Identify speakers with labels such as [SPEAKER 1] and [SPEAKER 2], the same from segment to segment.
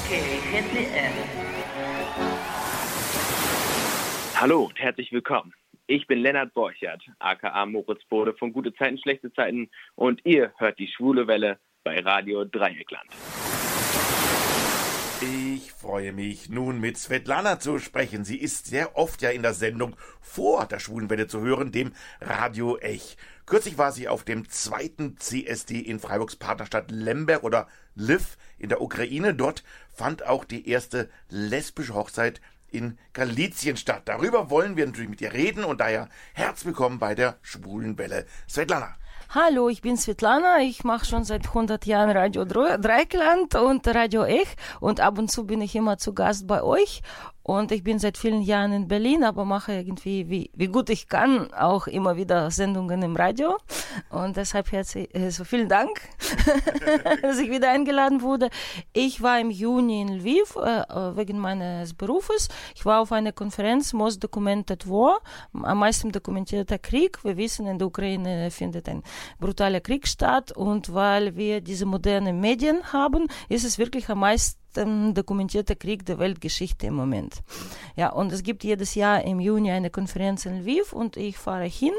[SPEAKER 1] Hallo und herzlich willkommen. Ich bin Lennart Borchert, aka Moritz Bode von Gute Zeiten, Schlechte Zeiten und ihr hört die Schwule Welle bei Radio Dreieckland.
[SPEAKER 2] Ich freue mich, nun mit Svetlana zu sprechen. Sie ist sehr oft ja in der Sendung vor der Schwulenwelle zu hören, dem Radio Ech. Kürzlich war sie auf dem 2. CSD in Freiburgs Partnerstadt Lemberg oder Lviv in der Ukraine. Dort fand auch die erste lesbische Hochzeit in Galizien statt. Darüber wollen wir natürlich mit ihr reden und daher herzlich willkommen bei der Schwulenwelle. Svetlana.
[SPEAKER 3] Hallo, ich bin Svetlana, ich mache schon seit 100 Jahren Radio Dreieckland und Radio Ech und ab und zu bin ich immer zu Gast bei euch und ich bin seit vielen Jahren in Berlin, aber mache irgendwie, wie gut ich kann, auch immer wieder Sendungen im Radio und deshalb vielen Dank, dass ich wieder eingeladen wurde. Ich war im Juni in Lviv wegen meines Berufes. Ich war auf einer Konferenz Most Documented War, am meisten dokumentierter Krieg. Wir wissen, in der Ukraine findet ein brutaler Krieg statt und weil wir diese modernen Medien haben, ist es wirklich am meisten dokumentierter Krieg der Weltgeschichte im Moment. Ja, und es gibt jedes Jahr im Juni eine Konferenz in Lviv und ich fahre hin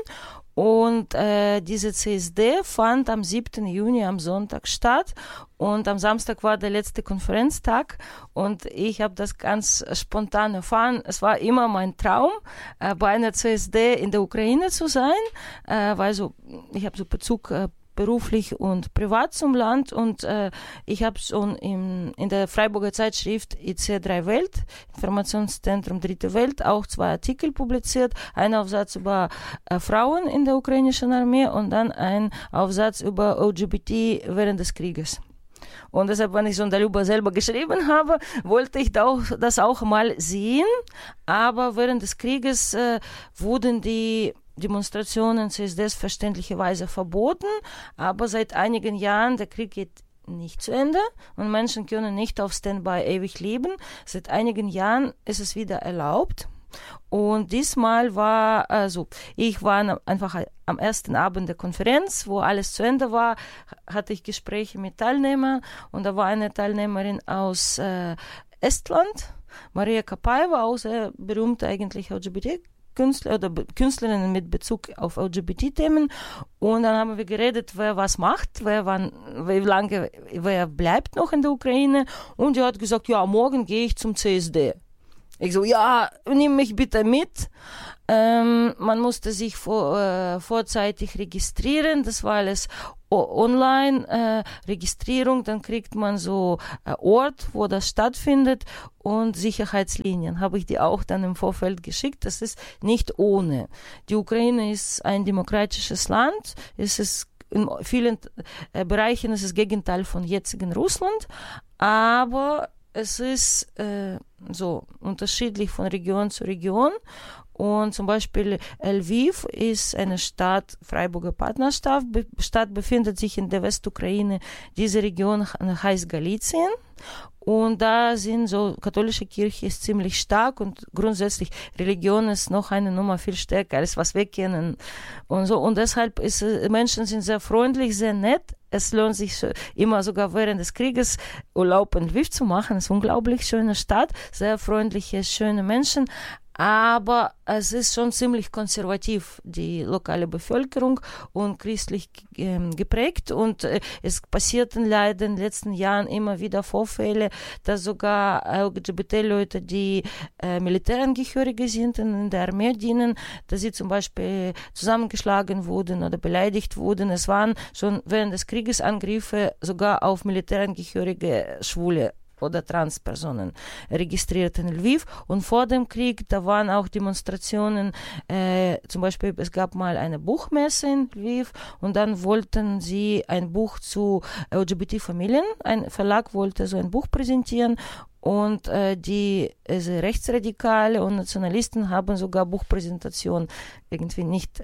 [SPEAKER 3] und diese CSD fand am 7. Juni am Sonntag statt und am Samstag war der letzte Konferenztag und ich habe das ganz spontan erfahren. Es war immer mein Traum, bei einer CSD in der Ukraine zu sein, weil ich habe so Bezug beruflich und privat zum Land und ich habe schon in der Freiburger Zeitschrift IC3 Welt, Informationszentrum Dritte Welt, auch 2 Artikel publiziert. Ein Aufsatz über Frauen in der ukrainischen Armee und dann ein Aufsatz über LGBT während des Krieges. Und deshalb, wenn ich schon darüber selber geschrieben habe, wollte ich das auch mal sehen. Aber während des Krieges wurden die Demonstrationen CSDs verständlicherweise verboten, aber seit einigen Jahren, der Krieg geht nicht zu Ende und Menschen können nicht auf Standby ewig leben. Seit einigen Jahren ist es wieder erlaubt. Und diesmal ich war einfach am ersten Abend der Konferenz, wo alles zu Ende war, hatte ich Gespräche mit Teilnehmern und da war eine Teilnehmerin aus Estland, Maria Kapaeva, auch sehr berühmte eigentlich LGBT-Künstler oder Künstlerinnen mit Bezug auf LGBT-Themen und dann haben wir geredet, wer was macht, wie lange wer bleibt noch in der Ukraine und die hat gesagt, ja, morgen gehe ich zum CSD. Ich so, ja, nimm mich bitte mit. Man musste sich vorzeitig registrieren, das war alles online Registrierung, dann kriegt man so Ort, wo das stattfindet und Sicherheitslinien. Habe ich die auch dann im Vorfeld geschickt. Das ist nicht ohne. Die Ukraine ist ein demokratisches Land. Es ist in vielen Bereichen ist es Gegenteil von jetzigen Russland, aber es ist so unterschiedlich von Region zu Region. Und zum Beispiel Lviv ist eine Stadt, Freiburger Partnerstadt, befindet sich in der Westukraine. Diese Region heißt Galizien. Und da sind so, katholische Kirche ist ziemlich stark und grundsätzlich Religion ist noch eine Nummer viel stärker als was wir kennen. Und so, und deshalb Menschen sind sehr freundlich, sehr nett. Es lohnt sich immer sogar während des Krieges Urlaub in Lviv zu machen. Es ist eine unglaublich schöne Stadt, sehr freundliche, schöne Menschen. Aber es ist schon ziemlich konservativ, die lokale Bevölkerung und christlich geprägt. Und es passierten leider in den letzten Jahren immer wieder Vorfälle, dass sogar LGBT-Leute, die Militärangehörige sind und in der Armee dienen, dass sie zum Beispiel zusammengeschlagen wurden oder beleidigt wurden. Es waren schon während des Krieges Angriffe sogar auf Militärangehörige Schwule oder Transpersonen registriert in Lviv. Und vor dem Krieg, da waren auch Demonstrationen, zum Beispiel, es gab mal eine Buchmesse in Lviv und dann wollten sie ein Buch zu LGBT-Familien, ein Verlag wollte so ein Buch präsentieren und die Rechtsradikale und Nationalisten haben sogar Buchpräsentation irgendwie nicht,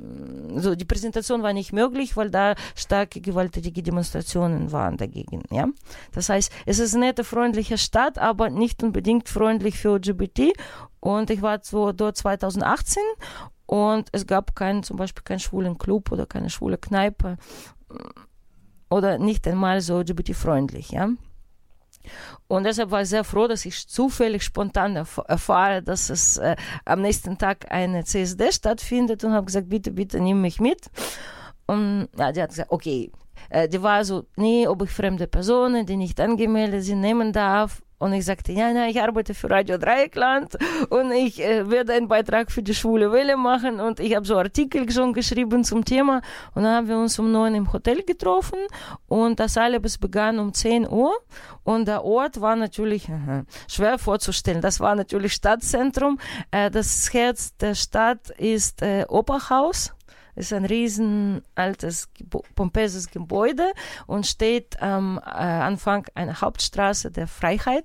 [SPEAKER 3] so die Präsentation war nicht möglich, weil da starke gewalttätige Demonstrationen waren dagegen, ja. Das heißt, es ist eine nette, freundliche Stadt, aber nicht unbedingt freundlich für LGBT und ich war dort 2018 und es gab zum Beispiel keinen schwulen Club oder keine schwule Kneipe oder nicht einmal so LGBT-freundlich, ja. Und deshalb war ich sehr froh, dass ich zufällig spontan erfahre, dass es am nächsten Tag eine CSD stattfindet und habe gesagt, bitte, bitte nimm mich mit. Und ja, die hat gesagt, okay. Die war so, nee, ob ich fremde Personen, die nicht angemeldet sind, nehmen darf. Und ich sagte, ja, ich arbeite für Radio Dreieckland und ich werde einen Beitrag für die Schwule Welle machen und ich habe so Artikel schon geschrieben zum Thema und dann haben wir uns um 9 im Hotel getroffen und das alles begann um 10 Uhr und der Ort war natürlich schwer vorzustellen. Das war natürlich Stadtzentrum. Das Herz der Stadt ist Operhaus. Es ist ein riesen altes, pompöses Gebäude und steht am Anfang einer Hauptstraße der Freiheit,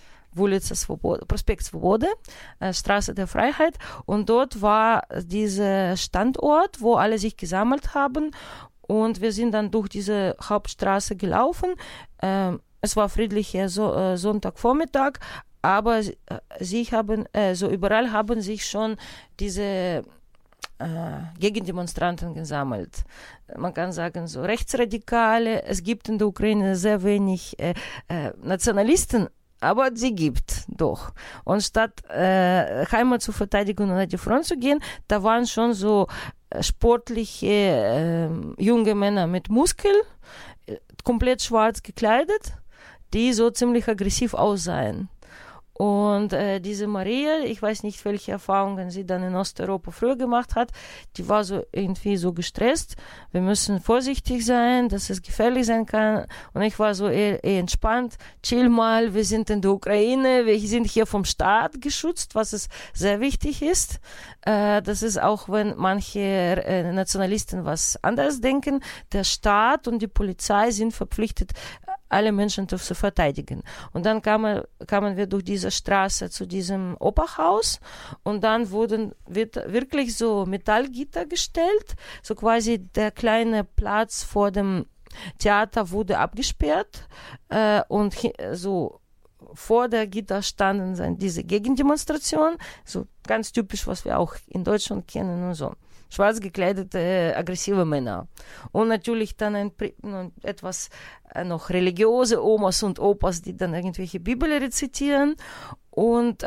[SPEAKER 3] Prospekt Svobode, Straße der Freiheit. Und dort war dieser Standort, wo alle sich gesammelt haben. Und wir sind dann durch diese Hauptstraße gelaufen. Es war friedlicher Sonntagvormittag, aber überall haben sich schon diese Gegendemonstranten gesammelt. Man kann sagen, so Rechtsradikale. Es gibt in der Ukraine sehr wenig Nationalisten, aber sie gibt doch. Und statt Heimat zu verteidigen und an die Front zu gehen, da waren schon so sportliche junge Männer mit Muskeln, komplett schwarz gekleidet, die so ziemlich aggressiv aussahen. Und diese Maria, ich weiß nicht, welche Erfahrungen sie dann in Osteuropa früher gemacht hat, die war so irgendwie so gestresst. Wir müssen vorsichtig sein, dass es gefährlich sein kann. Und ich war so eher entspannt. Chill mal, wir sind in der Ukraine, wir sind hier vom Staat geschützt, was es sehr wichtig ist. Das ist auch, wenn manche Nationalisten was anderes denken, der Staat und die Polizei sind verpflichtet, alle Menschen zu verteidigen. Und dann kamen wir durch diese Straße zu diesem Operhaus und dann wird wirklich so Metallgitter gestellt, so quasi der kleine Platz vor dem Theater wurde abgesperrt und so vor der Gitter standen diese Gegendemonstrationen, so ganz typisch, was wir auch in Deutschland kennen und so. Schwarz gekleidete, aggressive Männer. Und natürlich dann etwas noch religiöse Omas und Opas, die dann irgendwelche Bibel rezitieren. Und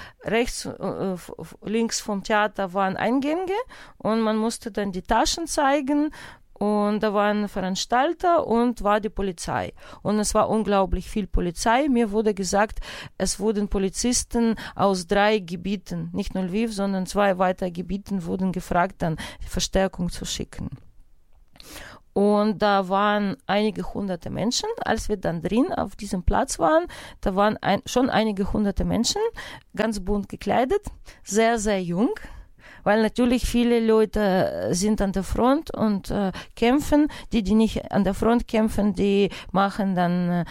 [SPEAKER 3] links vom Theater waren Eingänge und man musste dann die Taschen zeigen. Und da waren Veranstalter und war die Polizei. Und es war unglaublich viel Polizei. Mir wurde gesagt, es wurden Polizisten aus 3 Gebieten, nicht nur Lviv, sondern 2 weitere Gebieten wurden gefragt, dann Verstärkung zu schicken. Und da waren einige hunderte Menschen. Als wir dann drin auf diesem Platz waren, da waren schon einige hunderte Menschen, ganz bunt gekleidet, sehr, sehr jung. Weil natürlich viele Leute sind an der Front und kämpfen. Die nicht an der Front kämpfen, die machen dann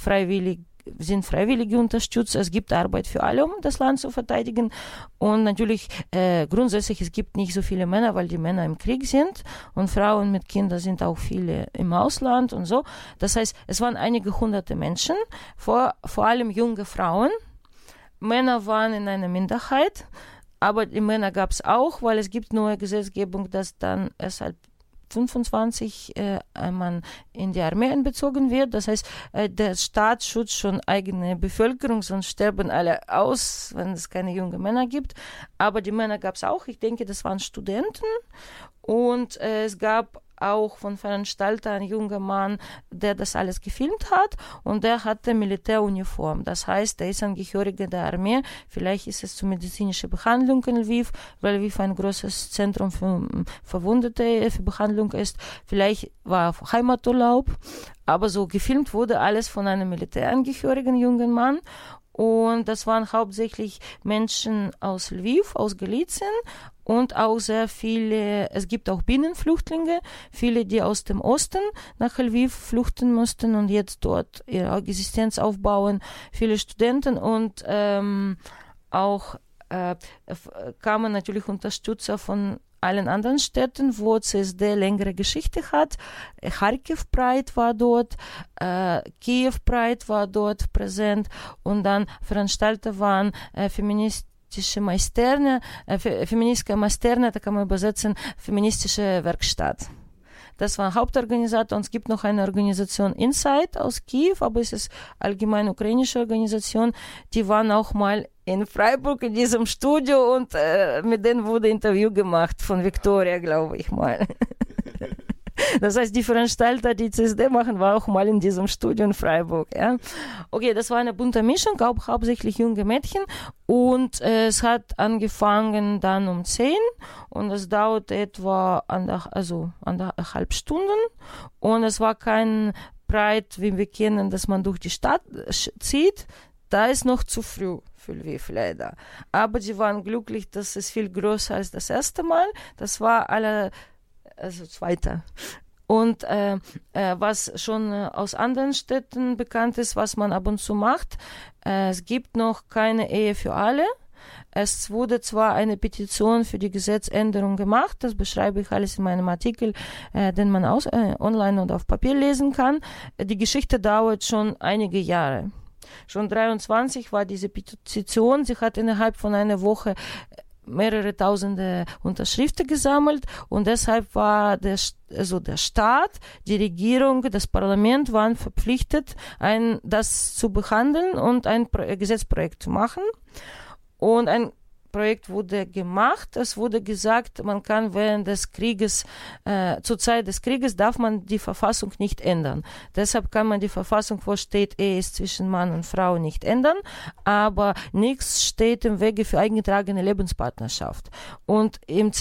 [SPEAKER 3] sind freiwillige Unterstützer. Es gibt Arbeit für alle, um das Land zu verteidigen. Und natürlich grundsätzlich, es gibt nicht so viele Männer, weil die Männer im Krieg sind. Und Frauen mit Kindern sind auch viele im Ausland und so. Das heißt, es waren einige hunderte Menschen, vor allem junge Frauen. Männer waren in einer Minderheit. Aber die Männer gab es auch, weil es gibt neue Gesetzgebung, dass dann erst halt 25 man in die Armee einbezogen wird. Das heißt, der Staat schützt schon eigene Bevölkerung, sonst sterben alle aus, wenn es keine jungen Männer gibt. Aber die Männer gab es auch. Ich denke, das waren Studenten. Und es gab auch von Veranstalter ein junger Mann, der das alles gefilmt hat und der hatte Militäruniform. Das heißt, er ist Angehöriger der Armee. Vielleicht ist es zur medizinischen Behandlung in Lviv, weil Lviv ein großes Zentrum für Verwundete für Behandlung ist. Vielleicht war er Heimaturlaub, aber so gefilmt wurde alles von einem Militärangehörigen jungen Mann. Und das waren hauptsächlich Menschen aus Lviv, aus Galizien und auch sehr viele, es gibt auch Binnenflüchtlinge, viele, die aus dem Osten nach Lviv flüchten mussten und jetzt dort ihre Existenz aufbauen, viele Studenten und auch kamen natürlich Unterstützer von allen anderen Städten, wo CSD längere Geschichte hat. Kharkiv Pride war dort, Kiew Pride war dort präsent und dann Veranstalter waren feministische Maisterne, da kann man übersetzen, feministische Werkstatt. Das war Hauptorganisator. Und es gibt noch eine Organisation Inside aus Kiew, aber es ist allgemein ukrainische Organisation. Die waren auch mal in Freiburg in diesem Studio und mit denen wurde Interview gemacht von Victoria, glaube ich mal. Das heißt, die Veranstalter, die CSD machen, war auch mal in diesem Studio in Freiburg. Ja. Okay, das war eine bunte Mischung, hauptsächlich junge Mädchen. Und es hat angefangen dann um 10 und es dauerte etwa anderthalb Stunden. Und es war kein Breit, wie wir kennen, dass man durch die Stadt zieht. Da ist noch zu früh für Lviv leider. Aber sie waren glücklich, dass es viel größer als das erste Mal. Das war zweiter. Und was schon aus anderen Städten bekannt ist, was man ab und zu macht, es gibt noch keine Ehe für alle. Es wurde zwar eine Petition für die Gesetzänderung gemacht, das beschreibe ich alles in meinem Artikel, den man online und auf Papier lesen kann. Die Geschichte dauert schon einige Jahre. Schon 23 war diese Petition, sie hat innerhalb von einer Woche mehrere tausende Unterschriften gesammelt und deshalb war der Staat, die Regierung, das Parlament waren verpflichtet, das zu behandeln und ein Gesetzprojekt zu machen. Und ein Projekt wurde gemacht. Es wurde gesagt, man kann während des Krieges, zur Zeit des Krieges darf man die Verfassung nicht ändern. Deshalb kann man die Verfassung, wo steht, Ehe ist zwischen Mann und Frau, nicht ändern. Aber nichts steht im Wege für eingetragene Lebenspartnerschaft. Und im